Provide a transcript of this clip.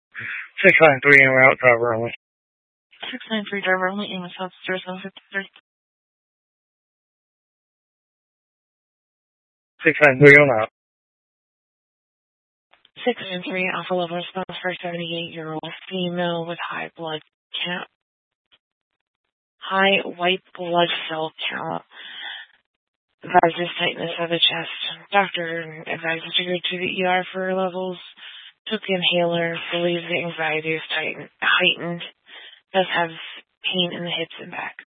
693 en route, driver only. 693 driver only, aim is South 0753. 693 on out. 693 Alpha level response for 78-year-old female with high white blood cell count. Advises tightness of the chest. Doctor advises to go to the ER for levels. Took the inhaler. Believes the anxiety is heightened. Does have pain in the hips and back.